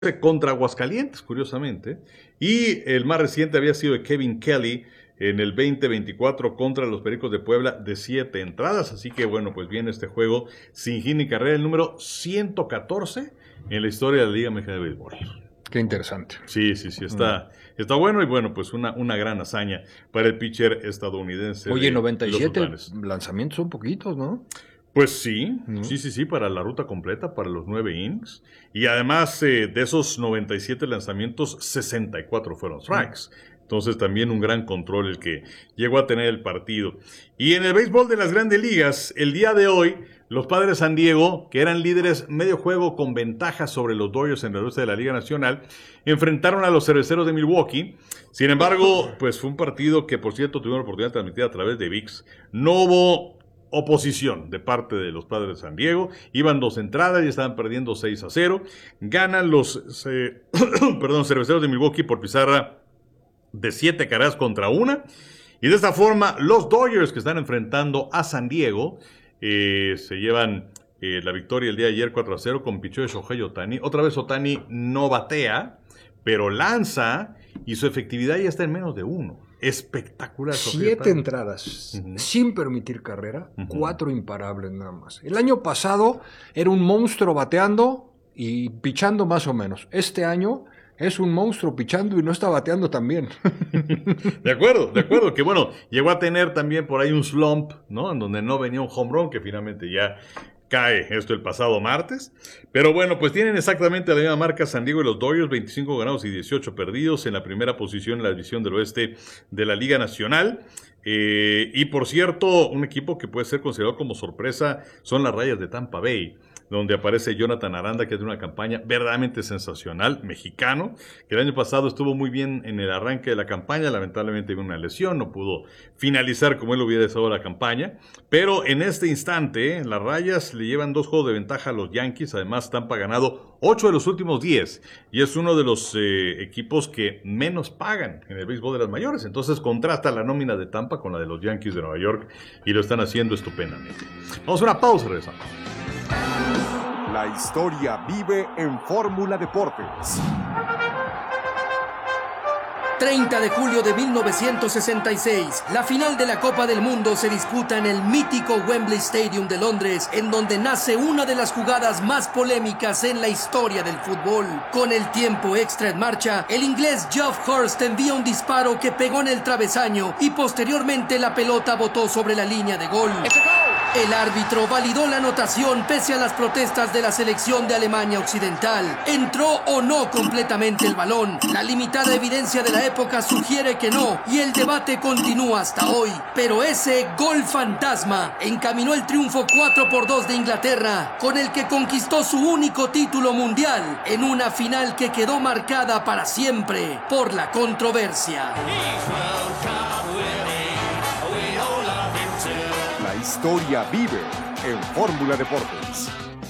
contra Aguascalientes, curiosamente, y el más reciente había sido de Kevin Kelly en el 2024 contra los Pericos de Puebla de 7 entradas, así que bueno, pues viene este juego sin hit ni carrera, el número 114 en la historia de la Liga Mexicana de Béisbol. Qué interesante. Sí, está bueno y bueno, pues una gran hazaña para el pitcher estadounidense. Oye, 97 lanzamientos son poquitos, ¿no? Pues sí, sí, para la ruta completa, para los 9 innings. Y además de esos 97 lanzamientos, 64 fueron strikes. Entonces también un gran control el que llegó a tener el partido. Y en el béisbol de las Grandes Ligas, el día de hoy, los Padres de San Diego, que eran líderes medio juego con ventaja sobre los Dodgers en el oeste de la Liga Nacional, enfrentaron a los Cerveceros de Milwaukee. Sin embargo, pues fue un partido que, por cierto, tuvieron la oportunidad de transmitir a través de ViX. No hubo oposición de parte de los Padres de San Diego. Iban 2 entradas y estaban perdiendo 6-0. Ganan los Cerveceros de Milwaukee por pizarra de 7 carreras contra 1. Y de esta forma, los Dodgers, que están enfrentando a San Diego, se llevan la victoria el día de ayer 4-0 con picheo de Shohei Ohtani. Otra vez Ohtani no batea, pero lanza y su efectividad ya está en menos de 1. Espectacular. 7 entradas sin permitir carrera, 4 imparables nada más. El año pasado era un monstruo bateando y pichando más o menos. Este año es un monstruo pichando y no está bateando tan bien. De acuerdo. Que bueno, llegó a tener también por ahí un slump, ¿no? En donde no venía un home run, que finalmente ya cae esto el pasado martes. Pero bueno, pues tienen exactamente la misma marca San Diego y los Dodgers, 25 ganados y 18 perdidos en la primera posición en la división del oeste de la Liga Nacional. Y por cierto, un equipo que puede ser considerado como sorpresa son las Rayas de Tampa Bay, donde aparece Jonathan Aranda, que es de una campaña verdaderamente sensacional, mexicano, que el año pasado estuvo muy bien en el arranque de la campaña, lamentablemente hubo una lesión, no pudo finalizar como él hubiera deseado la campaña, pero en este instante, las Rayas le llevan 2 juegos de ventaja a los Yankees, además Tampa ha ganado 8 de los últimos 10, y es uno de los equipos que menos pagan en el béisbol de las mayores, entonces contrasta la nómina de Tampa con la de los Yankees de Nueva York, y lo están haciendo estupendamente. Vamos a una pausa, regresamos. La historia vive en Fórmula Deportes. 30 de julio de 1966, la final de la Copa del Mundo se disputa en el mítico Wembley Stadium de Londres, en donde nace una de las jugadas más polémicas en la historia del fútbol. Con el tiempo extra en marcha, el inglés Geoff Hurst envía un disparo que pegó en el travesaño y posteriormente la pelota botó sobre la línea de gol. El árbitro validó la anotación pese a las protestas de la selección de Alemania Occidental. ¿Entró o no completamente el balón? La limitada evidencia de la época sugiere que no, y el debate continúa hasta hoy. Pero ese gol fantasma encaminó el triunfo 4-2 de Inglaterra, con el que conquistó su único título mundial, en una final que quedó marcada para siempre por la controversia. La historia vive en Fórmula Deportes.